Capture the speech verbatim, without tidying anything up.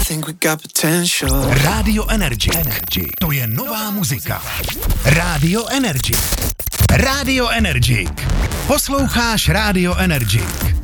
think we got potential. Radio Energy. Energy. To je nová muzika. Radio Energy. Radio Energy. Posloucháš Radio Energy.